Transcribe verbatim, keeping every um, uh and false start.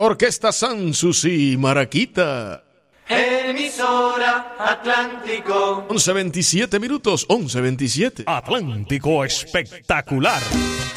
Orquesta Sanssouci Maraquita. Emisora Atlántico. once veintisiete minutos, once veintisiete. Atlántico espectacular.